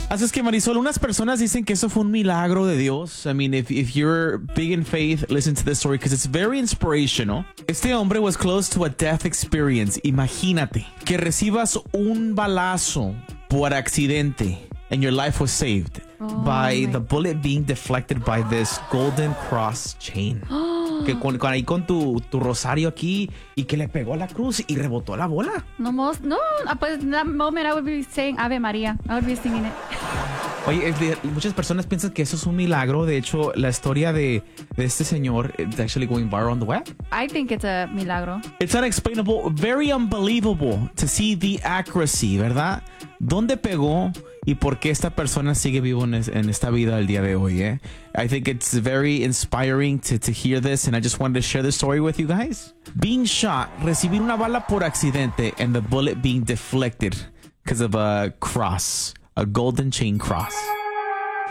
Así es que Marisol, unas personas dicen que eso fue un milagro de Dios. I mean, if you're big in faith, listen to this story because it's very inspirational. Este hombre was close to a death experience. Imagínate que recibas un balazo por accidente and your life was saved by the bullet being deflected by this golden cross chain. Que ahí con tu rosario aquí y que le pegó a la cruz y rebotó la bola. No, pues in that moment I would be saying Ave Maria. I would be singing it. Oye, muchas personas piensan que eso es un milagro. De hecho, la historia de este señor is actually going viral on the web. I think it's a milagro. It's unexplainable, very unbelievable to see the accuracy, ¿verdad? ¿Dónde pegó y por qué esta persona sigue vivo en esta vida el día de hoy? I think it's very inspiring to hear this, and I just wanted to share this story with you guys. Being shot, recibir una bala por accidente, and the bullet being deflected because of a cross, a golden chain cross.